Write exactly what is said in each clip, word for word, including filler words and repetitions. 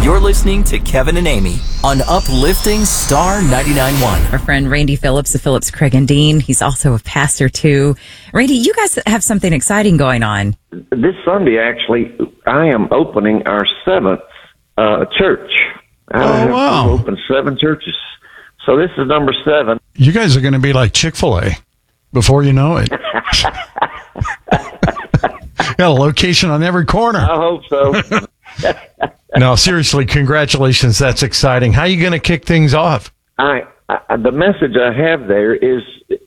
You're listening to Kevin and Amy on Uplifting Star ninety-nine point one. Our friend Randy Phillips of Phillips, Craig and Dean. He's also a pastor, too. Randy, you guys have something exciting going on. This Sunday, actually, I am opening our seventh uh, church. I Oh, have wow. opened seven churches. So this is number seven. You guys are going to be like Chick-fil-A before you know it. Got a location on every corner. I hope so. No, seriously, congratulations. That's exciting. How are you going to kick things off? I, I the message I have there is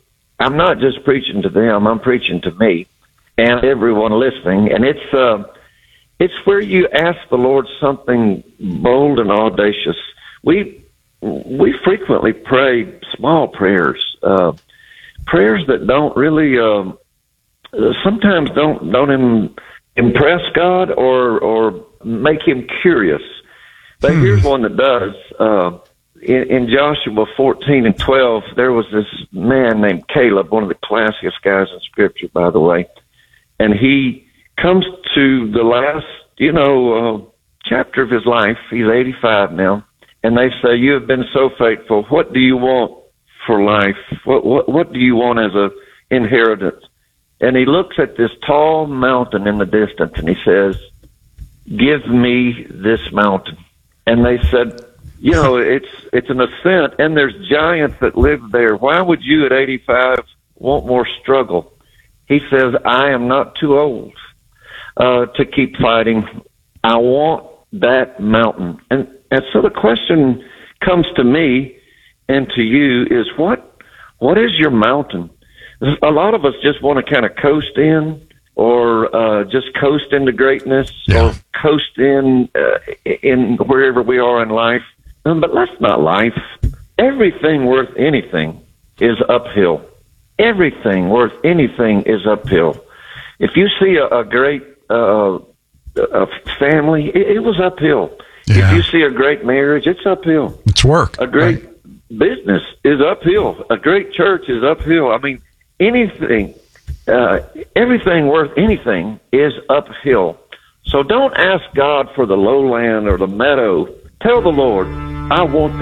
I'm not just preaching to them, I'm preaching to me and everyone listening. And it's uh, it's where you ask the Lord something bold and audacious. We we frequently pray small prayers, uh, prayers that don't really um, sometimes don't don't im- impress God or or make him curious. But hmm. here's one that does. Uh, in, in Joshua fourteen and twelve, there was this man named Caleb, one of the classiest guys in Scripture, by the way. And he comes to the last, you know, uh, chapter of his life. He's eighty-five now. And they say, you have been so faithful. What do you want for life? What, what, what do you want as a inheritance? And he looks at this tall mountain in the distance and he says, give me this mountain. And they said, you know, it's it's an ascent, and there's giants that live there. Why would you at eighty-five want more struggle? He says, I am not too old uh, to keep fighting. I want that mountain. And, and so the question comes to me and to you is, what what is your mountain? A lot of us just want to kind of coast in, or uh, just coast into greatness, yeah. or coast in uh, in wherever we are in life. Um, but that's not life. Everything worth anything is uphill. Everything worth anything is uphill. If you see a, a great uh, a family, it, it was uphill. Yeah. If you see a great marriage, it's uphill. It's work. A great right? business is uphill. A great church is uphill. I mean, anything. Uh, everything worth anything is uphill. So don't ask God for the lowland or the meadow. Tell the Lord, I want